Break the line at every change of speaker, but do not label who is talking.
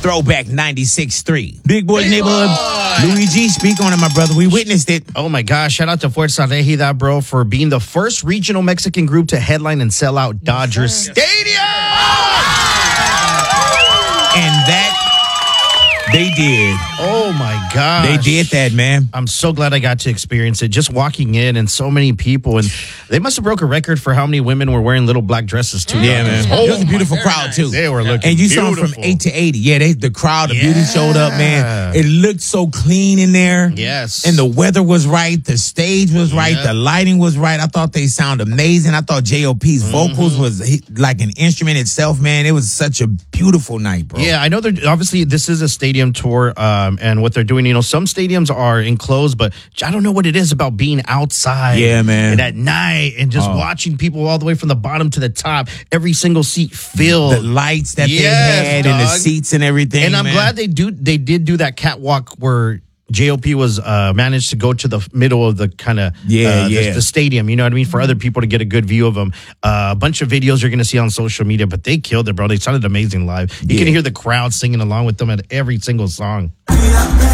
Throwback 96.3. Big Boy Neighborhood. Luigi, speak on it, my brother. We witnessed it.
Oh my gosh, shout out to Fuerza Regida, bro, for being the first regional Mexican group to headline and sell out Dodger Stadium.
And that they did.
Oh my gosh.
They did that, man.
I'm so glad I got to experience it. Just walking in and so many people. And they must have broke a record for how many women were wearing little black dresses, too.
Yeah, man. It was a beautiful crowd, too.
They were looking
And you
beautiful.
saw them from 8 to 80. Yeah, the crowd, the beauty showed up, man. It looked so clean in there.
Yes.
And the weather was right. The stage was right. The lighting was right. I thought they sounded amazing. I thought J.O.P.'s vocals was like an instrument itself, man. It was such a beautiful night, bro.
Yeah, I know obviously this is a stadium tour, and what they're doing, some stadiums are enclosed, but I don't know what it is about being outside.
Yeah, man.
And at night and just watching people all the way from the bottom to the top, every single seat filled.
The lights that they had and the seats and everything.
And I'm glad they did do that catwalk where J.O.P. was managed to go to the middle of the kind of the stadium, you know what I mean, for other people to get a good view of them. A bunch of videos you're going to see on social media, but they killed it, bro. They sounded amazing live. You can hear the crowd singing along with them at every single song.